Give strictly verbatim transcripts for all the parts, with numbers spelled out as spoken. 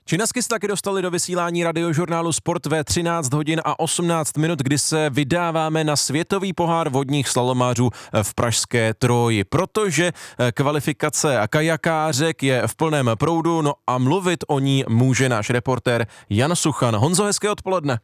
Činasky se taky dostali do vysílání radiožurnálu Sport ve třináct hodin a osmnáct minut, kdy se vydáváme na světový pohár vodních slalomářů v pražské Troji, protože kvalifikace kajakářek je v plném proudu, no a mluvit o ní může náš reportér Jan Suchan. Honzo, hezké odpoledne.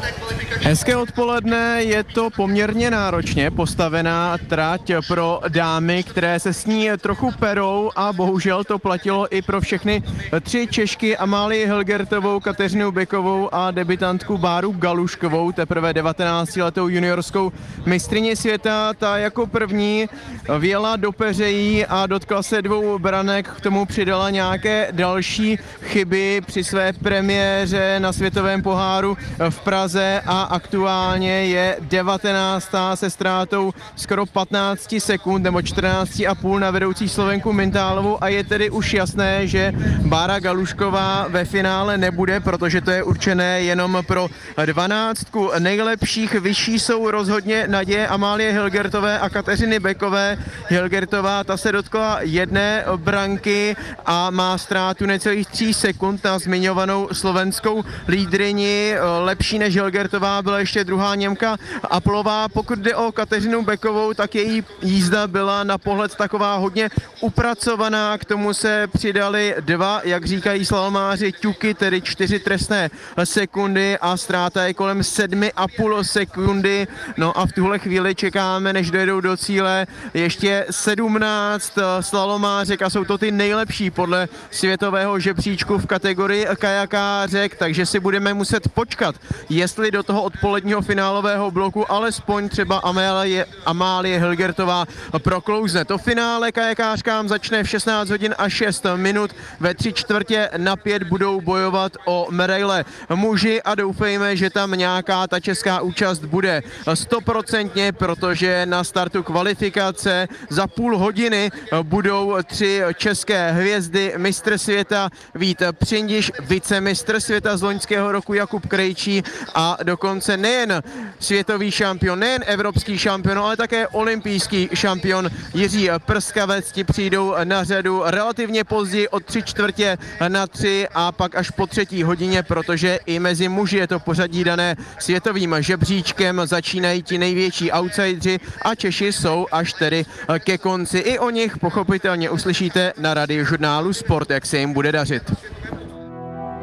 Hezké odpoledne, je to poměrně náročně postavená trať pro dámy, které se s ní trochu perou a bohužel to platilo i pro všechny tři Češky, Amálii Hilgertovou, Kateřinu Bekovou a debutantku Báru Galuškovou, teprve devatenáctiletou juniorskou mistryni světa. Ta jako první vjela do peřejí a dotkla se dvou branek, k tomu přidala nějaké další chyby při své premiéře na světovém poháru v Praze a aktuálně je devatenáctá se ztrátou skoro patnáct sekund nebo čtrnáct a půl na vedoucí Slovenku Mintálovou a je tedy už jasné, že Bára Galušková ve finále nebude, protože to je určené jenom pro dvanáctku nejlepších. Vyšší jsou rozhodně naděje Amálie Hilgertové a Kateřiny Bekové. Hilgertová, ta se dotkla jedné branky a má ztrátu necelých tří sekund na zmiňovanou slovenskou lídryni. Lepší než Hilgertová byla ještě druhá Němka Aplová. Pokud jde o Kateřinu Bekovou, tak její jízda byla na pohled taková hodně upracovaná. K tomu se přidali dva, jak říkají slalomáři, ťuky, tedy čtyři trestné sekundy a ztráta je kolem sedmi a půl sekundy. No a v tuhle chvíli čekáme, než dojedou do cíle, ještě sedmnáct slalomářek a jsou to ty nejlepší podle světového žebříčku v kategorii kajakářek, takže si budeme muset počkat, jestli do toho odpoledního finálového bloku alespoň třeba Amálie, Amálie Hilgertová proklouzne. To finále kajakářkám začne v šestnáct hodin a šest minut. Ve tři čtvrtě na pět budou bojovat o medaile muži a doufejme, že tam nějaká ta česká účast bude stoprocentně, protože na startu kvalifikace za půl hodiny budou tři české hvězdy, mistr světa Vít Přindiš, vicemistr světa z loňského roku Jakub Krejčí a dokonce nejen světový šampion, nejen evropský šampion, ale také olympijský šampion Jiří Prskavec. Ti přijdou na řadu relativně později od tři čtvrtě na tři a pak až po třetí hodině, protože i mezi muži je to pořadí dané světovým žebříčkem, začínají ti největší outsideri a Češi jsou až tedy ke konci. I o nich pochopitelně uslyšíte na radiožurnálu Sport, jak se jim bude dařit.